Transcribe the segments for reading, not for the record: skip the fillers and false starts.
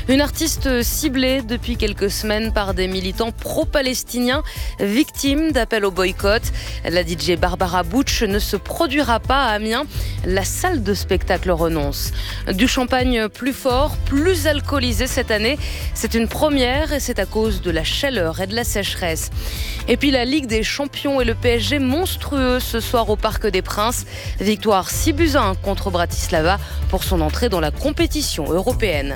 Une artiste ciblée depuis quelques semaines par des militants pro-palestiniens victimes d'appels au boycott. La DJ Barbara Butch ne se produira pas à Amiens. La salle de spectacle renonce. Du champagne plus fort, plus alcoolisé cette année. C'est une première et c'est à cause de la chaleur et de la sécheresse. Et puis la Ligue des Champions et le PSG monstrueux ce soir au Parc des Princes. Victoire 6-1 contre Bratislava pour son entrée dans la compétition européenne.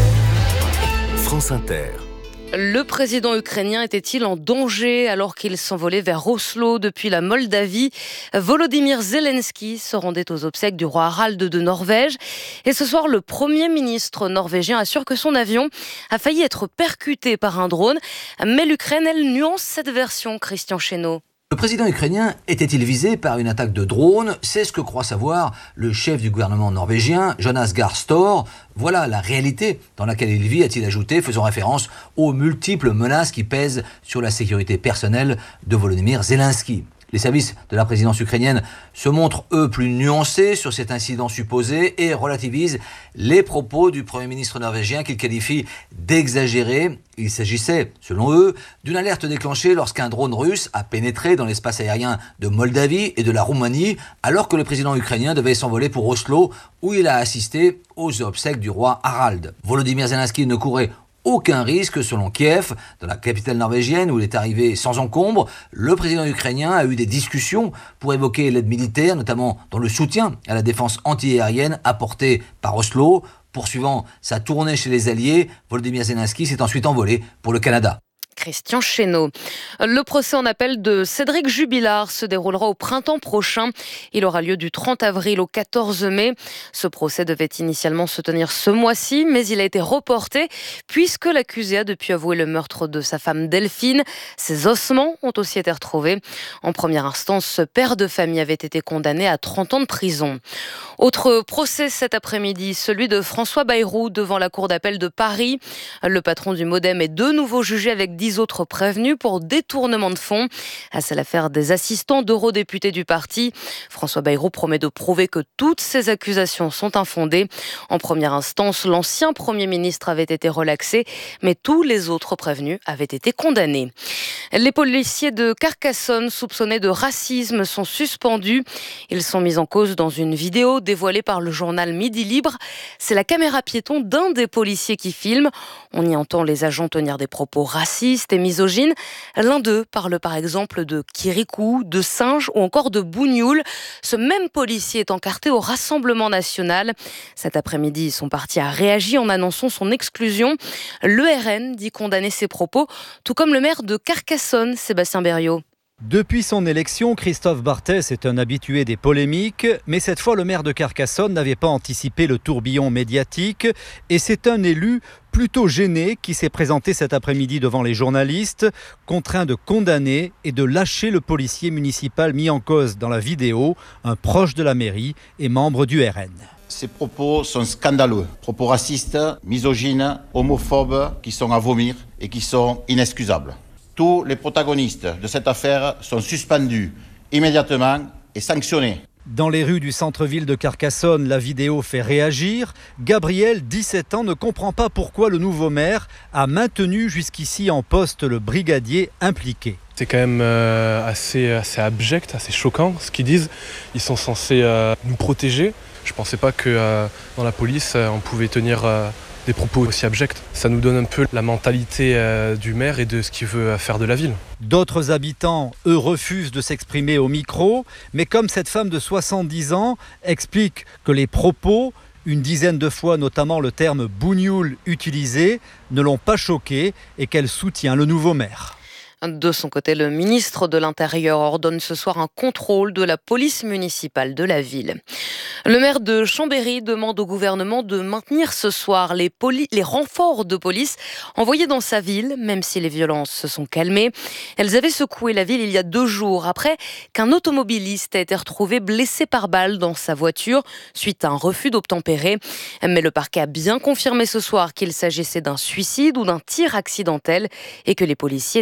France Inter. Le président ukrainien était-il en danger alors qu'il s'envolait vers Oslo depuis la Moldavie ? Volodymyr Zelensky se rendait aux obsèques du roi Harald de Norvège. Et ce soir, le Premier ministre norvégien assure que son avion a failli être percuté par un drone. Mais l'Ukraine, elle nuance cette version, Christian Chesneau. Le président ukrainien était-il visé par une attaque de drone ? C'est ce que croit savoir le chef du gouvernement norvégien, Jonas Gahr Store. Voilà la réalité dans laquelle il vit, a-t-il ajouté, faisant référence aux multiples menaces qui pèsent sur la sécurité personnelle de Volodymyr Zelensky. Les services de la présidence ukrainienne se montrent, eux, plus nuancés sur cet incident supposé et relativisent les propos du Premier ministre norvégien qu'ils qualifient d'exagérés. Il s'agissait, selon eux, d'une alerte déclenchée lorsqu'un drone russe a pénétré dans l'espace aérien de Moldavie et de la Roumanie, alors que le président ukrainien devait s'envoler pour Oslo, où il a assisté aux obsèques du roi Harald. Volodymyr Zelensky ne courait aucun risque selon Kiev, dans la capitale norvégienne où il est arrivé sans encombre. Le président ukrainien a eu des discussions pour évoquer l'aide militaire, notamment dans le soutien à la défense antiaérienne apportée par Oslo. Poursuivant sa tournée chez les Alliés, Volodymyr Zelensky s'est ensuite envolé pour le Canada. Christian Chesneau. Le procès en appel de Cédric Jubilard se déroulera au printemps prochain. Il aura lieu du 30 avril au 14 mai. Ce procès devait initialement se tenir ce mois-ci, mais il a été reporté puisque l'accusé a depuis avoué le meurtre de sa femme Delphine. Ses ossements ont aussi été retrouvés. En première instance, ce père de famille avait été condamné à 30 ans de prison. Autre procès cet après-midi, celui de François Bayrou devant la cour d'appel de Paris. Le patron du Modem est de nouveau jugé avec 10 autres prévenus pour détournement de fonds. C'est l'affaire des assistants d'eurodéputés du parti. François Bayrou promet de prouver que toutes ces accusations sont infondées. En première instance, l'ancien Premier ministre avait été relaxé, mais tous les autres prévenus avaient été condamnés. Les policiers de Carcassonne soupçonnés de racisme sont suspendus. Ils sont mis en cause dans une vidéo dévoilée par le journal Midi Libre. C'est la caméra piéton d'un des policiers qui filme. On y entend les agents tenir des propos racistes et misogynes. L'un d'eux parle par exemple de kirikou, de singe ou encore de bougnoul. Ce même policier est encarté au Rassemblement national. Cet après-midi, son parti a réagi en annonçant son exclusion. Le RN dit condamner ces propos, tout comme le maire de Carcassonne, Sébastien Berriot. Depuis son élection, Christophe Barthès est un habitué des polémiques, mais cette fois le maire de Carcassonne n'avait pas anticipé le tourbillon médiatique et c'est un élu plutôt gêné qui s'est présenté cet après-midi devant les journalistes, contraint de condamner et de lâcher le policier municipal mis en cause dans la vidéo, un proche de la mairie et membre du RN. Ces propos sont scandaleux, propos racistes, misogynes, homophobes qui sont à vomir et qui sont inexcusables. Tous les protagonistes de cette affaire sont suspendus immédiatement et sanctionnés. Dans les rues du centre-ville de Carcassonne, la vidéo fait réagir. Gabriel, 17 ans, ne comprend pas pourquoi le nouveau maire a maintenu jusqu'ici en poste le brigadier impliqué. C'est quand même assez abject, assez choquant ce qu'ils disent. Ils sont censés nous protéger. Je ne pensais pas que dans la police, on pouvait tenir des propos aussi abjects. Ça nous donne un peu la mentalité du maire et de ce qu'il veut faire de la ville. D'autres habitants, eux, refusent de s'exprimer au micro, mais comme cette femme de 70 ans explique que les propos, une dizaine de fois notamment le terme bougnoul utilisé, ne l'ont pas choquée et qu'elle soutient le nouveau maire. De son côté, le ministre de l'Intérieur ordonne ce soir un contrôle de la police municipale de la ville. Le maire de Chambéry demande au gouvernement de maintenir ce soir les renforts de police envoyés dans sa ville, même si les violences se sont calmées. Elles avaient secoué la ville il y a 2 jours après qu'un automobiliste a été retrouvé blessé par balle dans sa voiture suite à un refus d'obtempérer. Mais le parquet a bien confirmé ce soir qu'il s'agissait d'un suicide ou d'un tir accidentel et que les policiers étaient hors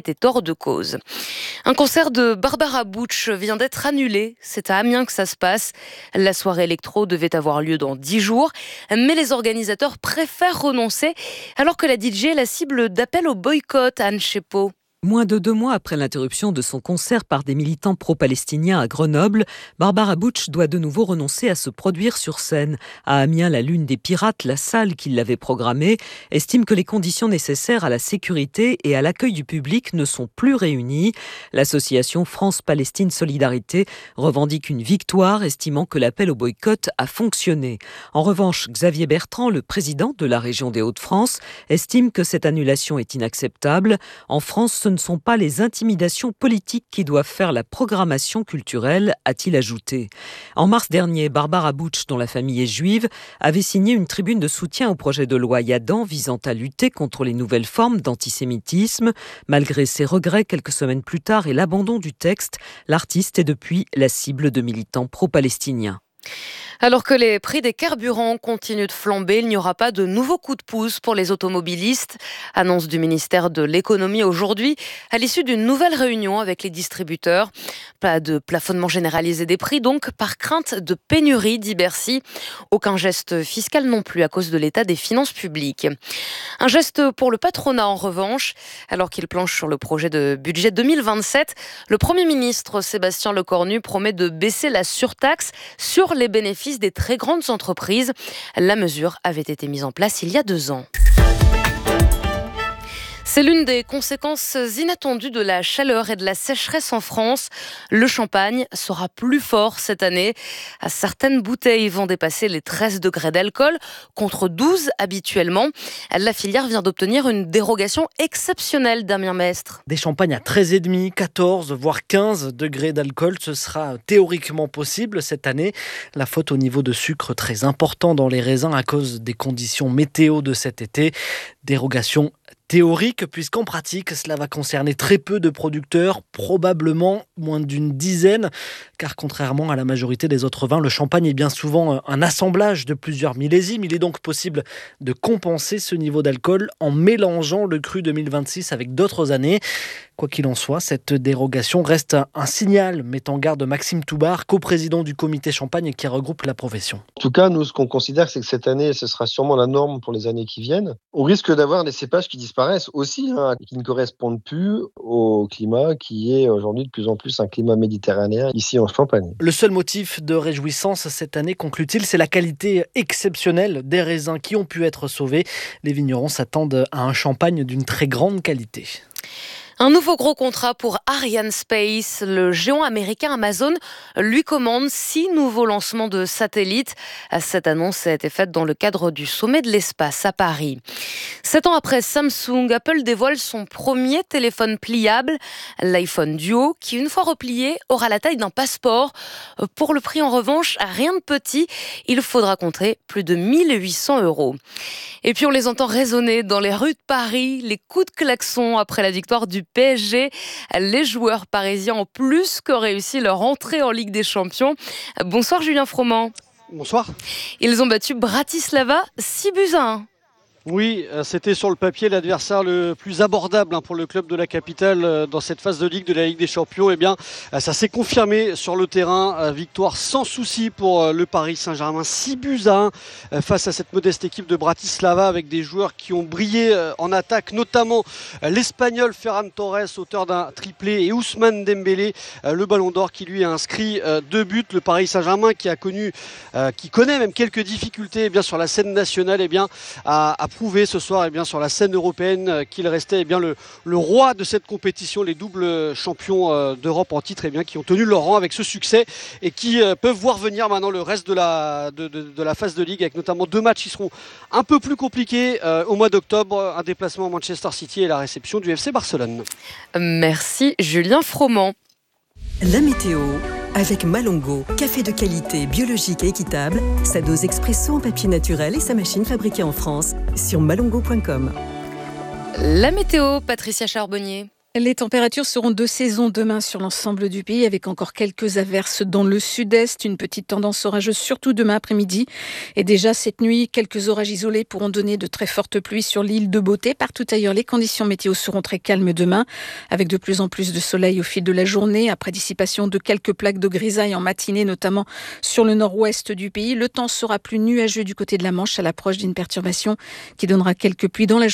de cause. Un concert de Barbara Butch vient d'être annulé. C'est à Amiens que ça se passe. La soirée électro devait avoir lieu dans 10 jours, mais les organisateurs préfèrent renoncer alors que la DJ est la cible d'appel au boycott, Anne Chepeau. Moins de 2 mois après l'interruption de son concert par des militants pro-palestiniens à Grenoble, Barbara Butch doit de nouveau renoncer à se produire sur scène. À Amiens, la Lune des Pirates, la salle qui l'avait programmée, estime que les conditions nécessaires à la sécurité et à l'accueil du public ne sont plus réunies. L'association France-Palestine Solidarité revendique une victoire, estimant que l'appel au boycott a fonctionné. En revanche, Xavier Bertrand, le président de la région des Hauts-de-France, estime que cette annulation est inacceptable. En France, ce ne sont pas les intimidations politiques qui doivent faire la programmation culturelle, a-t-il ajouté. En mars dernier, Barbara Butch, dont la famille est juive, avait signé une tribune de soutien au projet de loi Yadan visant à lutter contre les nouvelles formes d'antisémitisme. Malgré ses regrets quelques semaines plus tard et l'abandon du texte, l'artiste est depuis la cible de militants pro-palestiniens. Alors que les prix des carburants continuent de flamber, il n'y aura pas de nouveaux coups de pouce pour les automobilistes. Annonce du ministère de l'économie aujourd'hui, à l'issue d'une nouvelle réunion avec les distributeurs. Pas de plafonnement généralisé des prix, donc par crainte de pénurie, dit Bercy. Aucun geste fiscal non plus à cause de l'état des finances publiques. Un geste pour le patronat en revanche. Alors qu'il planche sur le projet de budget 2027, le Premier ministre Sébastien Lecornu promet de baisser la surtaxe sur les bénéfices des très grandes entreprises. La mesure avait été mise en place il y a 2 ans. C'est l'une des conséquences inattendues de la chaleur et de la sécheresse en France. Le champagne sera plus fort cette année. Certaines bouteilles vont dépasser les 13 degrés d'alcool, contre 12 habituellement. La filière vient d'obtenir une dérogation exceptionnelle, Damien Mestre. Des champagnes à 13,5, 14, voire 15 degrés d'alcool, ce sera théoriquement possible cette année. La faute au niveau de sucre très important dans les raisins à cause des conditions météo de cet été. Dérogation théorique, puisqu'en pratique, cela va concerner très peu de producteurs, probablement moins d'une dizaine, car contrairement à la majorité des autres vins, le champagne est bien souvent un assemblage de plusieurs millésimes. Il est donc possible de compenser ce niveau d'alcool en mélangeant le cru 2026 avec d'autres années. Quoi qu'il en soit, cette dérogation reste un signal, met en garde Maxime Toubar, coprésident du comité champagne qui regroupe la profession. En tout cas, nous, ce qu'on considère, c'est que cette année, ce sera sûrement la norme pour les années qui viennent. On risque d'avoir des cépages qui disparaissent aussi, qui ne correspondent plus au climat qui est aujourd'hui de plus en plus un climat méditerranéen ici en Champagne. Le seul motif de réjouissance cette année, conclut-il, c'est la qualité exceptionnelle des raisins qui ont pu être sauvés. Les vignerons s'attendent à un champagne d'une très grande qualité. Un nouveau gros contrat pour Arianespace. Le géant américain Amazon lui commande 6 nouveaux lancements de satellites. Cette annonce a été faite dans le cadre du sommet de l'espace à Paris. 7 ans après Samsung, Apple dévoile son premier téléphone pliable, l'iPhone Duo, qui une fois replié aura la taille d'un passeport. Pour le prix en revanche, rien de petit, il faudra compter plus de 1 800 €. Et puis on les entend résonner dans les rues de Paris, les coups de klaxon après la victoire du PSG. Les joueurs parisiens ont plus que réussi leur entrée en Ligue des Champions. Bonsoir Julien Froment. Bonsoir. Ils ont battu Bratislava 6-1. Oui, c'était sur le papier l'adversaire le plus abordable pour le club de la capitale dans cette phase de Ligue de la Ligue des Champions. Eh bien, ça s'est confirmé sur le terrain. Victoire sans souci pour le Paris Saint-Germain. 6-1 face à cette modeste équipe de Bratislava avec des joueurs qui ont brillé en attaque, notamment l'Espagnol Ferran Torres, auteur d'un triplé, et Ousmane Dembélé, le Ballon d'Or qui lui a inscrit 2 buts. Le Paris Saint-Germain qui connaît même quelques difficultés sur la scène nationale, a prouvé ce soir sur la scène européenne qu'il restait le roi de cette compétition, les doubles champions d'Europe en titre qui ont tenu leur rang avec ce succès et qui peuvent voir venir maintenant le reste de la phase de Ligue, avec notamment 2 matchs qui seront un peu plus compliqués au mois d'octobre, un déplacement à Manchester City et la réception du FC Barcelone. Merci Julien Froment. La météo avec Malongo, café de qualité, biologique et équitable, sa dose expresso en papier naturel et sa machine fabriquée en France sur malongo.com. La météo, Patricia Charbonnier. Les températures seront de saison demain sur l'ensemble du pays avec encore quelques averses dans le sud-est. Une petite tendance orageuse surtout demain après-midi. Et déjà cette nuit, quelques orages isolés pourront donner de très fortes pluies sur l'île de Beauté. Partout ailleurs, les conditions météo seront très calmes demain avec de plus en plus de soleil au fil de la journée. Après dissipation de quelques plaques de grisaille en matinée, notamment sur le nord-ouest du pays. Le temps sera plus nuageux du côté de la Manche à l'approche d'une perturbation qui donnera quelques pluies dans la journée.